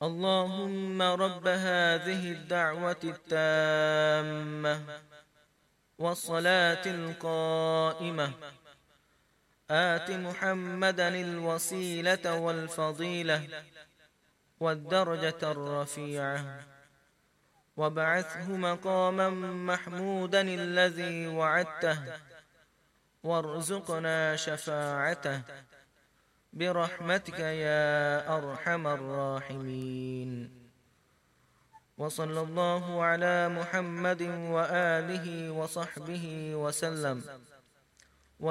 اللهم رب هذه الدعوة التامة والصلاة القائمة آت محمدا الوسيلة والفضيلة والدرجة الرفيعة وابعثه مقاما محمودا الذي وعدته وارزقنا شفاعته برحمتك يا أرحم الراحمين. وصلى الله على محمد وآله وصحبه وسلم.